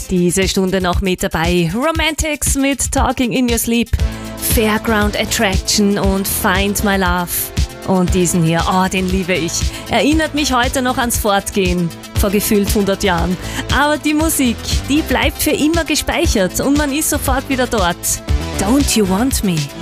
Diese Stunde noch mit dabei. Romantics mit Talking in Your Sleep, Fairground Attraction und Find My Love. Und diesen hier, den liebe ich. Erinnert mich heute noch ans Fortgehen vor gefühlt 100 Jahren. Aber die Musik, die bleibt für immer gespeichert und man ist sofort wieder dort. Don't You Want Me?